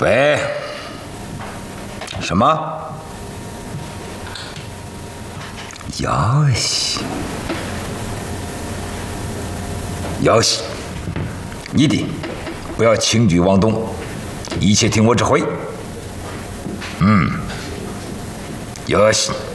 喂，什么？哟西，哟西，你的不要轻举妄动，一切听我指挥。哟西。